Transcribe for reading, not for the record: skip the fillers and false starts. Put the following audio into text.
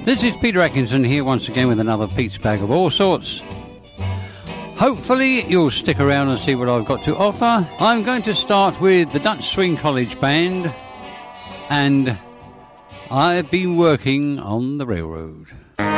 This is Peter Atkinson here once again with another Pete's Bag of All Sorts. Hopefully you'll stick around and see what I've got to offer. I'm going to start with the Dutch Swing College Band, and I've been working on the railroad.